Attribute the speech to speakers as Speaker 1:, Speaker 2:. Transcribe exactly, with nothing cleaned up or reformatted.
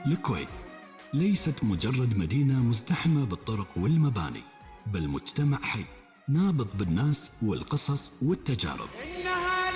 Speaker 1: الكويت ليست مجرد مدينة مزدحمة بالطرق والمباني، بل مجتمع حي نابض بالناس والقصص والتجارب.